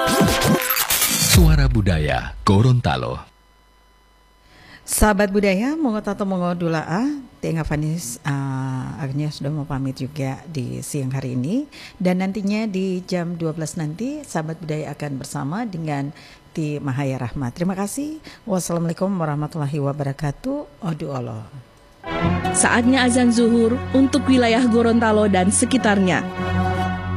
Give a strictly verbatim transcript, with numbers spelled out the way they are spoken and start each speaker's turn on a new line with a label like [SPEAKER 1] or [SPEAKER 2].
[SPEAKER 1] Suara Budaya Gorontalo.
[SPEAKER 2] Sahabat budaya, mongo tato mongo dula'a, Tiang Avanis uh, akhirnya sudah mau pamit juga di siang hari ini. Dan nantinya di jam dua belas nanti, sahabat budaya akan bersama dengan Ti Mahaya Rahmat. Terima kasih. Wassalamualaikum warahmatullahi wabarakatuh. Odu Allah.
[SPEAKER 3] Saatnya azan zuhur untuk wilayah Gorontalo dan sekitarnya.